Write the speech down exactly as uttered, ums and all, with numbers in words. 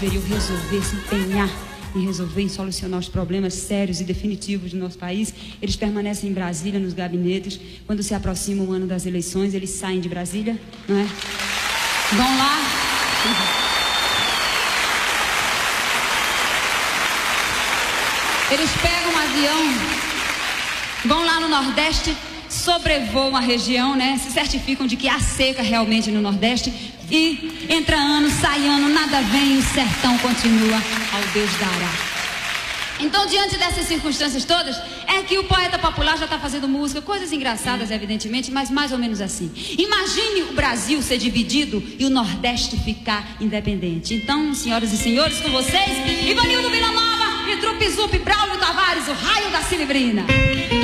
deveriam resolver, se empenhar em resolver, em solucionar os problemas sérios e definitivos do nosso país. Eles permanecem em Brasília, nos gabinetes. Quando se aproxima o ano das eleições, eles saem de Brasília, não é? Vão lá. Eles pegam um avião, vão lá no Nordeste, sobrevoam a região, né? Se certificam de que há seca realmente no Nordeste. E entra ano, sai ano, nada vem, o sertão continua ao Deus dará. Então, diante dessas circunstâncias todas, é que o poeta popular já está fazendo música, coisas engraçadas, evidentemente, mas mais ou menos assim. Imagine o Brasil ser dividido e o Nordeste ficar independente. Então, senhoras e senhores, com vocês, Ivanildo Vila Nova, Trupe Zup, Braulio Tavares, o raio da Cilibrina.